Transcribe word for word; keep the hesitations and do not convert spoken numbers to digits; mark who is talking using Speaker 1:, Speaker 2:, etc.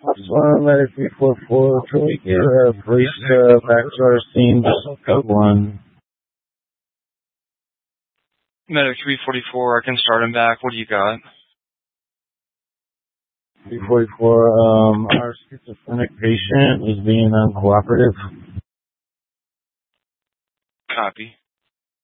Speaker 1: That's one, Medic three four four. Can we get a police uh, back to our scene? Code one.
Speaker 2: Medic three forty-four, I can start him back. What do you got?
Speaker 1: three forty-four, um, our schizophrenic patient is being uncooperative.
Speaker 2: Copy.